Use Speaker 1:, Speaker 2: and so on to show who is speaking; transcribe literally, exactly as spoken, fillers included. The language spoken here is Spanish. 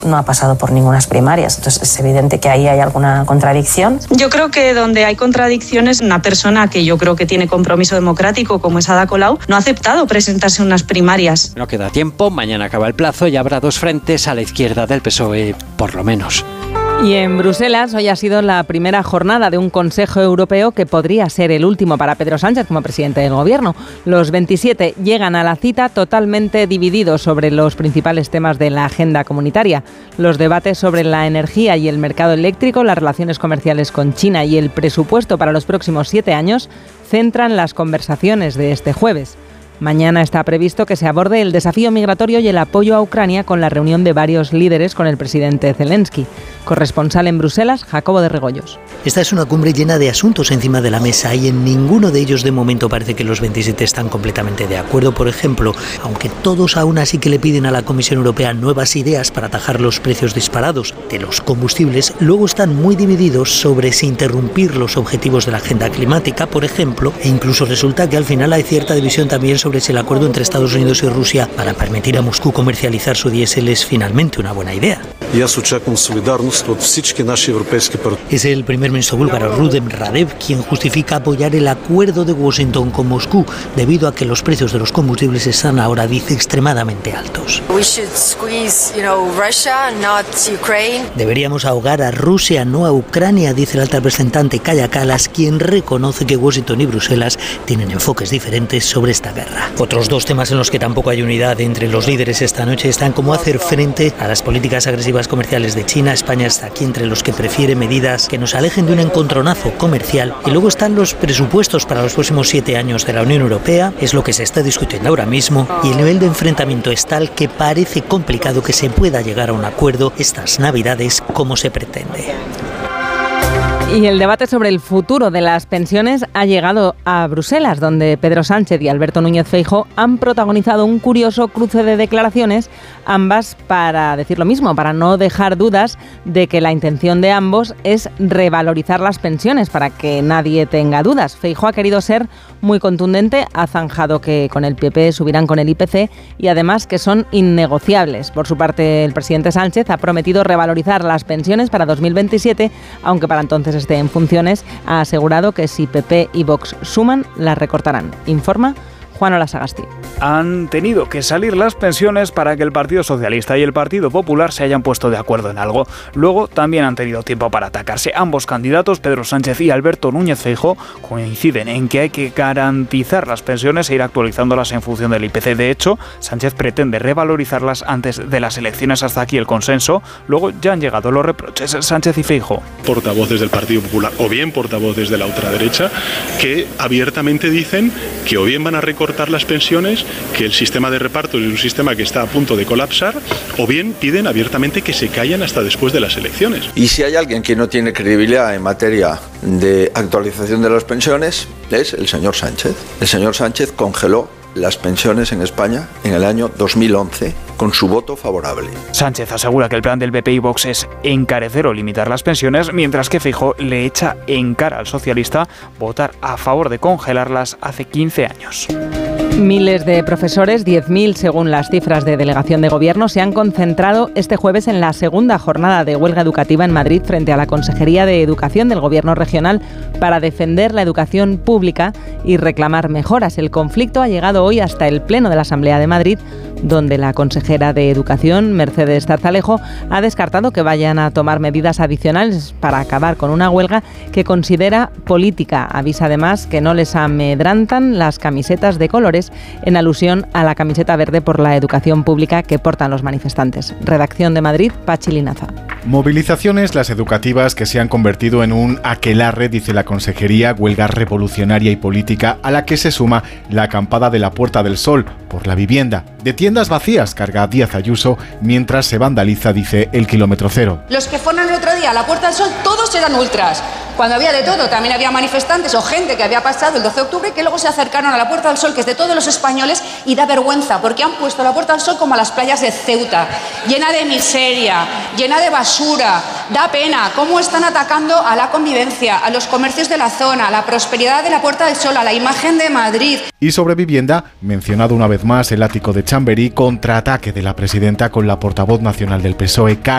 Speaker 1: no ha pasado por ninguna primarias. Entonces es evidente que ahí hay alguna contradicción.
Speaker 2: Yo creo que donde hay contradicciones, una persona que yo creo que tiene compromiso democrático como es Ada Colau no ha aceptado presentarse en unas primarias.
Speaker 3: No queda tiempo, mañana acaba el plazo y habrá dos frentes a la izquierda del P S O E, por lo menos.
Speaker 4: Y en Bruselas hoy ha sido la primera jornada de un Consejo Europeo que podría ser el último para Pedro Sánchez como presidente del Gobierno. Los veintisiete llegan a la cita totalmente divididos sobre los principales temas de la agenda comunitaria. Los debates sobre la energía y el mercado eléctrico, las relaciones comerciales con China y el presupuesto para los próximos siete años centran las conversaciones de este jueves. Mañana está previsto que se aborde el desafío migratorio y el apoyo a Ucrania con la reunión de varios líderes con el presidente Zelensky. Corresponsal en Bruselas, Jacobo de Regoyos.
Speaker 5: Esta es una cumbre llena de asuntos encima de la mesa y en ninguno de ellos de momento parece que los veintisiete están completamente de acuerdo. Por ejemplo, aunque todos aún así que le piden a la Comisión Europea nuevas ideas para atajar los precios disparados de los combustibles, luego están muy divididos sobre si interrumpir los objetivos de la agenda climática, por ejemplo, e incluso resulta que al final hay cierta división también sobre si el acuerdo entre Estados Unidos y Rusia para permitir a Moscú comercializar su diésel es finalmente una buena idea. Es el primer ministro búlgaro Rudem Radev quien justifica apoyar el acuerdo de Washington con Moscú debido a que los precios de los combustibles están ahora, dice, extremadamente altos. Deberíamos ahogar a Rusia, no a Ucrania, dice el alta representante Kaja Kallas, quien reconoce que Washington y Bruselas tienen enfoques diferentes sobre esta guerra. Otros dos temas en los que tampoco hay unidad entre los líderes esta noche están cómo hacer frente a las políticas agresivas comerciales de China. España está aquí entre los que prefiere medidas que nos alejen de un encontronazo comercial. Y luego están los presupuestos para los próximos siete años de la Unión Europea, es lo que se está discutiendo ahora mismo, y el nivel de enfrentamiento es tal que parece complicado que se pueda llegar a un acuerdo estas Navidades como se pretende.
Speaker 4: Y el debate sobre el futuro de las pensiones ha llegado a Bruselas, donde Pedro Sánchez y Alberto Núñez Feijóo han protagonizado un curioso cruce de declaraciones, ambas para decir lo mismo, para no dejar dudas de que la intención de ambos es revalorizar las pensiones, para que nadie tenga dudas. Feijóo ha querido ser muy contundente, ha zanjado que con el P P subirán con el I P C y además que son innegociables. Por su parte, el presidente Sánchez ha prometido revalorizar las pensiones para dos mil veintisiete, aunque para entonces esté en funciones. Ha asegurado que si P P y Vox suman, las recortarán. Informa Juan Olasagasti.
Speaker 6: Han tenido que salir las pensiones para que el Partido Socialista y el Partido Popular se hayan puesto de acuerdo en algo. Luego también han tenido tiempo para atacarse. Ambos candidatos, Pedro Sánchez y Alberto Núñez Feijóo, coinciden en que hay que garantizar las pensiones e ir actualizándolas en función del I P C. De hecho, Sánchez pretende revalorizarlas antes de las elecciones. Hasta aquí el consenso. Luego ya han llegado los reproches. Sánchez y Feijóo.
Speaker 7: Portavoces del Partido Popular o bien portavoces de la ultraderecha que abiertamente dicen que o bien van a recortar las pensiones, que el sistema de reparto es un sistema que está a punto de colapsar, o bien piden abiertamente que se callen hasta después de las elecciones.
Speaker 8: Y si hay alguien que no tiene credibilidad en materia de actualización de las pensiones, es el señor Sánchez. El señor Sánchez congeló las pensiones en España en el año dos mil once con su voto favorable.
Speaker 6: Sánchez asegura que el plan del P P y Vox es encarecer o limitar las pensiones, mientras que Feijóo le echa en cara al socialista votar a favor de congelarlas hace quince años.
Speaker 4: Miles de profesores, diez mil según las cifras de Delegación de Gobierno, se han concentrado este jueves en la segunda jornada de huelga educativa en Madrid frente a la Consejería de Educación del Gobierno regional para defender la educación pública y reclamar mejoras. El conflicto ha llegado hoy hasta el Pleno de la Asamblea de Madrid, donde la consejera de Educación, Mercedes Zarzalejo, ha descartado que vayan a tomar medidas adicionales para acabar con una huelga que considera política. Avisa además que no les amedrantan las camisetas de colores, en alusión a la camiseta verde por la educación pública que portan los manifestantes. Redacción de Madrid, Pachi Linaza.
Speaker 9: Movilizaciones las educativas que se han convertido en un aquelarre, dice la Consejería, huelga revolucionaria y política a la que se suma la acampada de la Puerta del Sol por la vivienda. De tiendas vacías carga Díaz Ayuso mientras se vandaliza, dice, el kilómetro cero.
Speaker 10: Los que fueron el otro día a la Puerta del Sol todos eran ultras. Cuando había de todo, también había manifestantes o gente que había pasado el doce de octubre que luego se acercaron a la Puerta del Sol, que es de todos los españoles, y da vergüenza porque han puesto la Puerta del Sol como a las playas de Ceuta, llena de miseria, llena de basura. Da pena cómo están atacando a la convivencia, a los comercios de la zona, a la prosperidad de la Puerta del Sol, a la imagen de Madrid.
Speaker 9: Y sobre vivienda, mencionado una vez más el ático de Chamberí, contraataque de la presidenta con la portavoz nacional del P S O E,